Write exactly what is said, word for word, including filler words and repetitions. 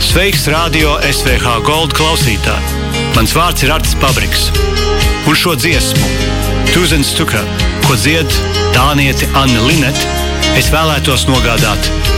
Sveiks, radio S V H Gold klausītāji! Mans vārds ir Artis Pabriks. Un šo dziesmu, Tūzen Stuka, ko dzied dāniete Anna Linete, es vēlētos nogādāt